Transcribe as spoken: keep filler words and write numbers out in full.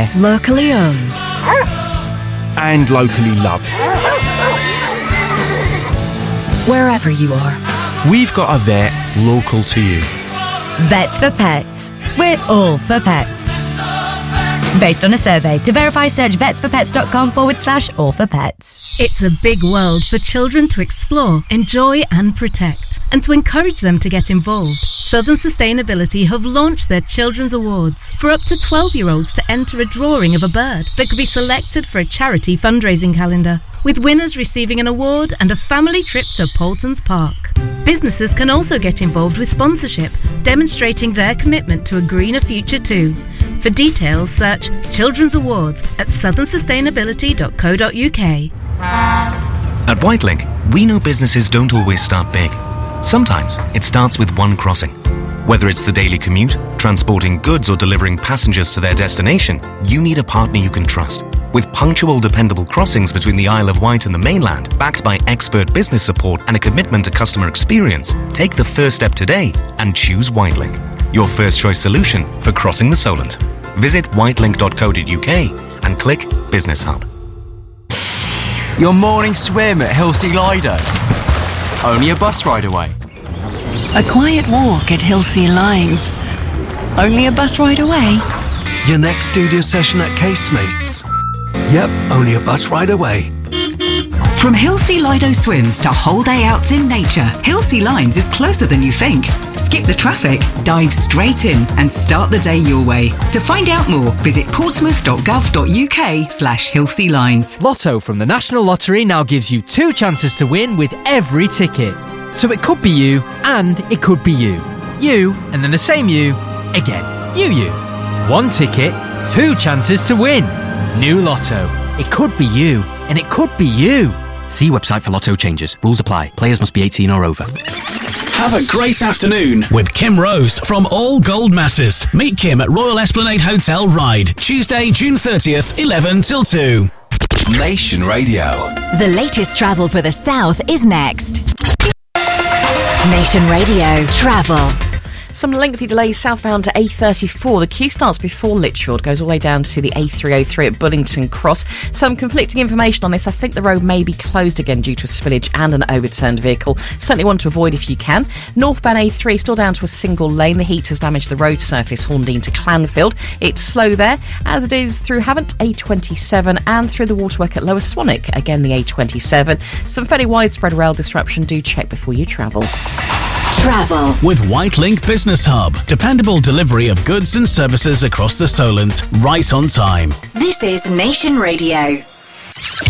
care. Locally owned. And locally loved. Wherever you are. We've got a vet local to you. Vets for Pets. We're all for pets. Based on a survey. To verify, search vetsforpets.com forward slash all for pets. It's a big world for children to explore, enjoy and protect, and to encourage them to get involved. Southern Sustainability have launched their Children's Awards for up to twelve-year-olds to enter a drawing of a bird that could be selected for a charity fundraising calendar, with winners receiving an award and a family trip to Poultons Park. Businesses can also get involved with sponsorship, demonstrating their commitment to a greener future too. For details, search Children's Awards at southern sustainability dot co dot uk. At Whitelink, we know businesses don't always start big. Sometimes it starts with one crossing. Whether it's the daily commute, transporting goods or delivering passengers to their destination, you need a partner you can trust. With punctual, dependable crossings between the Isle of Wight and the mainland, backed by expert business support and a commitment to customer experience, take the first step today and choose Whitelink, your first choice solution for crossing the Solent. Visit whitelink dot co dot uk and click Business Hub. Your morning swim at Hilsea Lido. Only a bus ride away. A quiet walk at Hilsea Lines. Only a bus ride away. Your next studio session at Casemates. Yep, only a bus ride away. From Hilsea Lido swims to whole day outs in nature, Hilsea Lines is closer than you think. Skip the traffic, dive straight in and start the day your way. To find out more, visit portsmouth dot gov dot uk slash Hilsea Lines. Lotto from the National Lottery now gives you two chances to win with every ticket. So it could be you and it could be you. You and then the same you again. You, you. One ticket, two chances to win. New Lotto. It could be you and it could be you. See website for Lotto changes. Rules apply. Players must be eighteen or over. Have a great afternoon with Kim Rose from All Gold Masses. Meet Kim at Royal Esplanade Hotel Ryde, Tuesday, June thirtieth, eleven till two. Nation Radio. The latest travel for the South is next. Nation Radio Travel. Some lengthy delays southbound to A thirty-four. The queue starts before Lichfield, goes all the way down to the A three oh three at Bullington Cross. Some conflicting information on this. I think the road may be closed again due to a spillage and an overturned vehicle. Certainly want to avoid if you can. Northbound A three still down to a single lane. The heat has damaged the road surface, Horndean to Clanfield. It's slow there, as it is through Havant, A twenty-seven, and through the waterwork at Lower Swanwick, again the A twenty-seven. Some fairly widespread rail disruption. Do check before you travel. Travel with Whitelink Business Hub. Dependable delivery of goods and services across the Solent, right on time. This is Nation Radio.